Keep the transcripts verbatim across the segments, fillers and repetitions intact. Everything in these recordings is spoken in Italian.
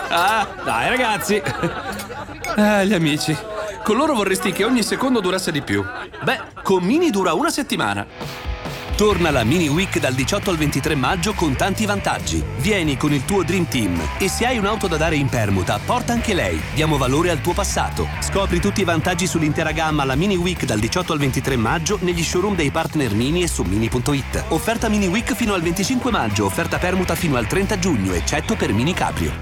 Ah, dai ragazzi. Ah, gli amici. Con loro vorresti che ogni secondo durasse di più. Beh, con Mini dura una settimana. Torna la Mini Week dal diciotto al ventitré maggio con tanti vantaggi. Vieni con il tuo Dream Team e se hai un'auto da dare in permuta, porta anche lei. Diamo valore al tuo passato. Scopri tutti i vantaggi sull'intera gamma alla Mini Week dal diciotto al ventitré maggio negli showroom dei partner Mini e su mini punto it. Offerta Mini Week fino al venticinque maggio, offerta permuta fino al trenta giugno, eccetto per Mini Caprio.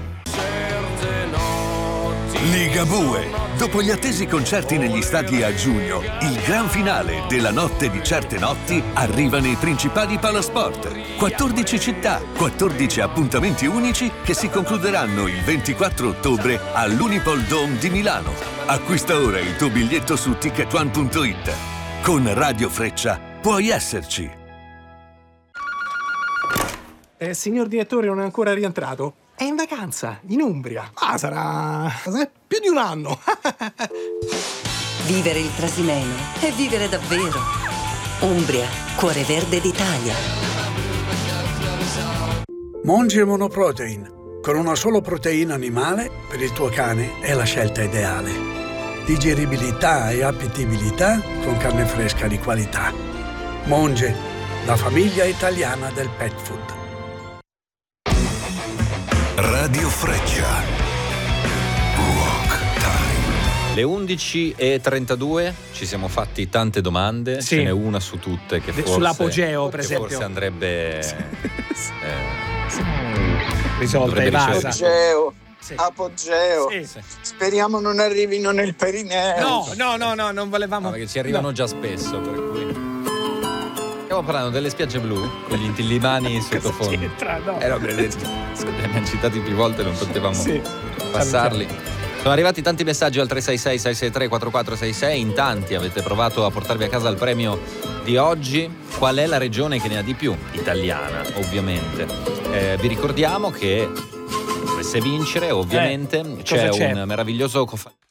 Ligabue. Dopo gli attesi concerti negli stadi a giugno, il gran finale della Notte di certe notti arriva nei principali palasport. quattordici città, quattordici appuntamenti unici che si concluderanno il ventiquattro ottobre all'Unipol Dome di Milano. Acquista ora il tuo biglietto su ticket one punto it. Con Radio Freccia puoi esserci. Eh, signor direttore non è ancora rientrato? È in vacanza, in Umbria. Ah, sarà... sarà più di un anno. Vivere il Trasimeno è vivere davvero. Umbria, cuore verde d'Italia. Monge Monoprotein. Con una sola proteina animale, per il tuo cane è la scelta ideale. Digeribilità e appetibilità con carne fresca di qualità. Monge, la famiglia italiana del pet food. Radio Freccia. Rock Time. Le undici e trentadue, ci siamo fatti tante domande, Sì. ce n'è una su tutte che forse, Sull'apogeo, per che esempio. forse andrebbe eh, Risolta, dovrebbe evasa. ricevere- Apogeo, Sì. apogeo. Sì. Sì. Speriamo non arrivino nel perineo. No, no, no, no, non volevamo... No, perché ci arrivano No. già spesso, per cui stiamo parlando delle spiagge blu con gli intillimani sottofondo. c'entra? No. Eh, no, beh, li abbiamo citati più volte, non potevamo Sì. passarli. Sono arrivati tanti messaggi al tre sei sei sei sei tre quattro quattro sei sei. In tanti avete provato a portarvi a casa il premio di oggi. Qual è la regione che ne ha di più? Italiana, ovviamente. Eh, vi ricordiamo che dovesse vincere, ovviamente, Eh, c'è cosa c'è? un meraviglioso cofa-